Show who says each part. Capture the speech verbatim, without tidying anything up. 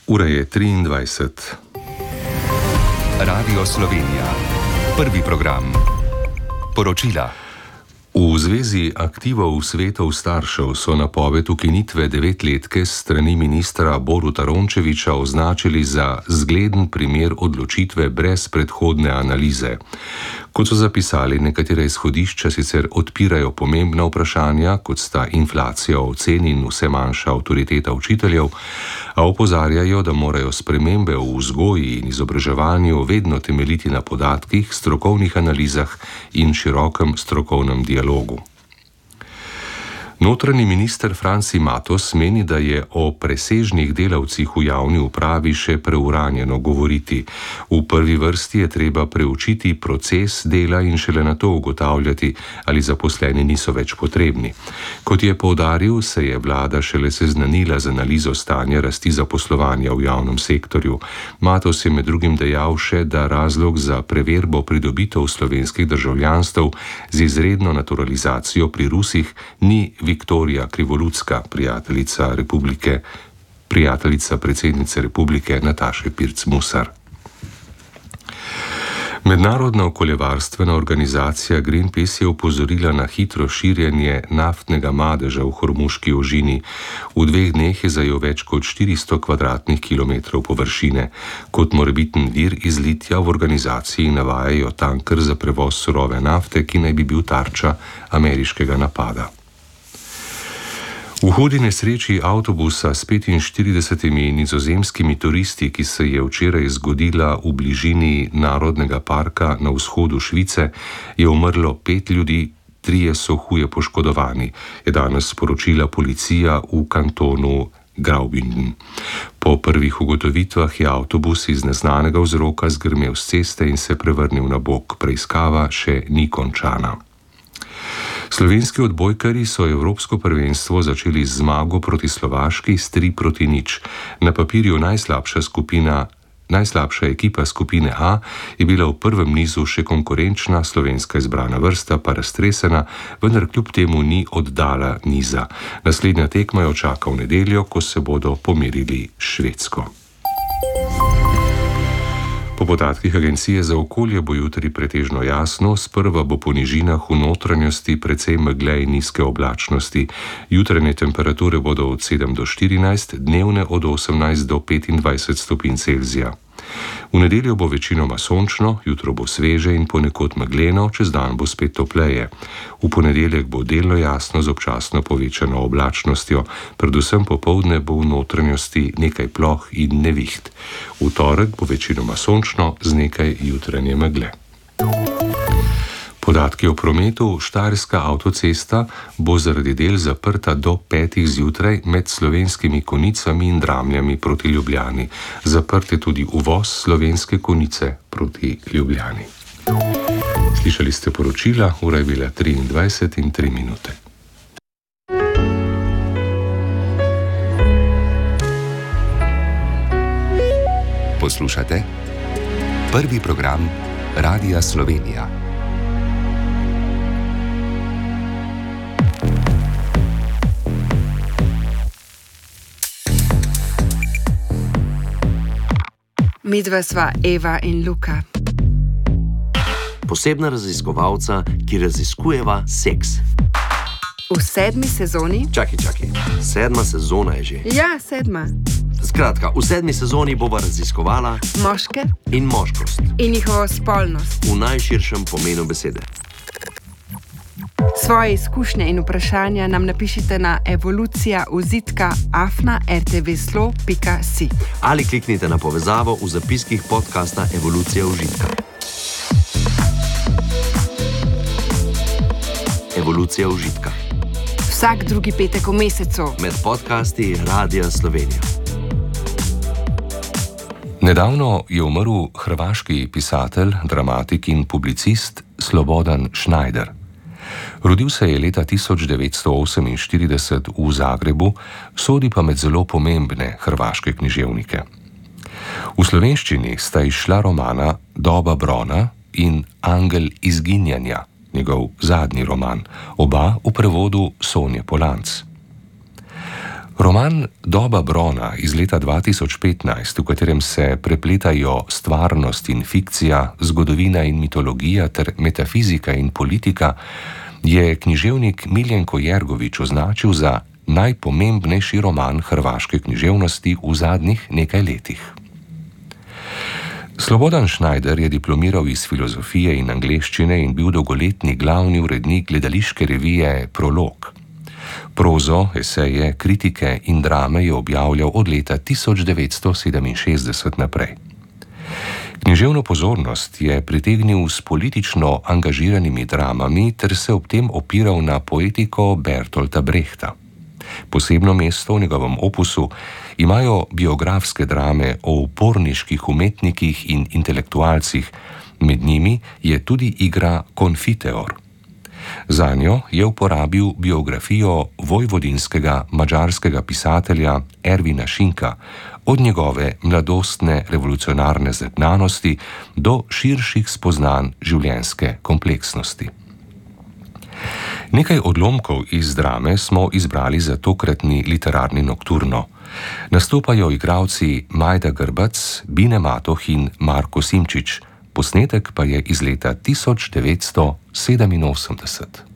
Speaker 1: Ura je triindvajset.
Speaker 2: Radio Slovenija. Prvi program. Poročila.
Speaker 1: V Zvezi aktivov svetov staršev so napoved ukinitve devetletke s strani ministra Boruta Rončevića označili za zgleden primer odločitve brez predhodne analize. Kot so zapisali, nekatere izhodišča sicer odpirajo pomembna vprašanja, kot sta inflacija ocen in vse manjša avtoriteta učiteljev, a opozarjajo, da morajo spremembe v vzgoji in izobraževanju vedno temeljiti na podatkih, strokovnih analizah in širokem strokovnem dialogu. Notranji minister Franci Matos meni, da je o presežnih delavcih v javni upravi še preuranjeno govoriti. V prvi vrsti je treba preučiti proces dela in šele nato ugotavljati, ali zaposleni niso več potrebni. Kot je poudaril, se je vlada šele seznanila z analizo stanja rasti zaposlovanja v javnem sektorju. Matos je med drugim dejal še, da razlog za preverbo pridobitev slovenskih državljanstev z izredno naturalizacijo pri Rusih ni Viktorija Krivolutska, prijateljica republike, prijateljica predsednice republike Nataše Pirc Musar. Mednarodna okoljevarstvena organizacija Greenpeace je opozorila na hitro širjenje naftnega madeža v Hormuški ožini. V dveh dneh je zajel več kot štiristo kvadratnih kilometrov površine. Kot morebiten vir izlitja v organizaciji navajajo tanker za prevoz surove nafte, ki naj bi bil tarča ameriškega napada. V hudi nesreči avtobusa s petinštiridesetimi nizozemskimi turisti, ki se je včeraj zgodila v bližini Narodnega parka na vzhodu Švice, je umrlo pet ljudi, trije so huje poškodovani, je danes sporočila policija v kantonu Graubünden. Po prvih ugotovitvah je avtobus iz neznanega vzroka zgrmel s ceste in se prevrnil na bok. Preiskava še ni končana. Slovenski odbojkarji so evropsko prvenstvo začeli z zmago proti Slovaški s tri proti nič. Na papirju najslabša skupina, najslabša ekipa skupine A je bila v prvem nizu še konkurenčna, slovenska izbrana vrsta pa raztresena, vendar kljub temu ni oddala niza. Naslednja tekma jo čaka v nedeljo, ko se bodo pomerili s Švedsko. Po podatkih Agencije za okolje bo jutri pretežno jasno, sprva bo po nižinah v notranjosti precej megle in nizke oblačnosti. Jutranje temperature bodo od sedem do štirinajst, dnevne od osemnajst do petindvajset stopinj Celzija. V nedeljo bo večinoma sončno, jutro bo sveže in ponekod megleno, čez dan bo spet topleje. V ponedeljek bo delno jasno z občasno povečano oblačnostjo, predvsem popoldne bo v notranjosti nekaj ploh in neviht. V torek bo večinoma sončno z nekaj jutranje megle. Podatki o prometu. Štajerska avtocesta bo zaradi del zaprta do petih zjutraj med Slovenskimi Konicami in Dramljami proti Ljubljani. Zaprt je tudi uvoz Slovenske Konice proti Ljubljani. Slišali ste poročila, ura je bila triindvajset in tri minute.
Speaker 2: Poslušate prvi program Radia Slovenija.
Speaker 3: Midva sva Eva in Luka.
Speaker 4: Posebna raziskovalca, ki raziskujeva seks.
Speaker 3: V sedmi sezoni?
Speaker 4: Čakaj, čakaj. Sedma sezona je že.
Speaker 3: Ja, sedma.
Speaker 4: Skratka, v sedmi sezoni bova raziskovala
Speaker 3: moške
Speaker 4: in moškost.
Speaker 3: In njihovo spolnost.
Speaker 4: V najširšem pomenu besede.
Speaker 3: Svoje izkušnje in vprašanja nam napišite na evolucija uzitka afna rtvslo pika si
Speaker 4: ali kliknite na povezavo v zapiskih podcasta Evolucija užitka. Evolucija užitka.
Speaker 3: Vsak drugi petek v mesecu.
Speaker 4: Med podcasti Radia Slovenija.
Speaker 1: Nedavno je umrl hrvaški pisatelj, dramatik in publicist Slobodan Schneider. Rodil se je leta tisoč devetsto oseminštirideset v Zagrebu, sodi pa med zelo pomembne hrvaške književnike. V slovenščini sta izšla romana Doba Brona in Angel izginjanja, njegov zadnji roman, oba v prevodu Sonje Polanc. Roman Doba Brona iz leta dva tisoč petnajst, v katerem se prepletajo stvarnost in fikcija, zgodovina in mitologija ter metafizika in politika, je književnik Miljenko Jergović označil za najpomembnejši roman hrvaške književnosti v zadnjih nekaj letih. Slobodan Schneider je diplomiral iz filozofije in angleščine in bil dolgoletni glavni urednik gledališke revije Prolog. Prozo, eseje, kritike in drame je objavljal od leta tisoč devetsto sedeminšestdeset naprej. Književno pozornost je pritegnil s politično angažiranimi dramami ter se ob tem opiral na poetiko Bertolta Brehta. Posebno mesto v njegovem opusu imajo biografske drame o uporniških umetnikih in intelektualcih, med njimi je tudi igra Konfiteor. Zanjo je uporabil biografijo vojvodinskega madžarskega pisatelja Ervina Šinka, od njegove mladostne revolucionarne zagnanosti do širših spoznanj življenjske kompleksnosti. Nekaj odlomkov iz drame smo izbrali za tokratni literarni nokturno. Nastopajo igralci Majda Grbac, Bine Matoh in Marko Simčič, posnetek pa je iz leta tisoč devetsto sedeminosemdeset.